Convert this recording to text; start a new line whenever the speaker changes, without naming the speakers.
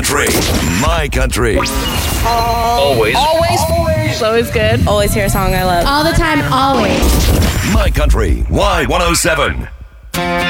country. My country. Always.
Always good.
Always hear a song I love.
All the time, always.
My country. Y107.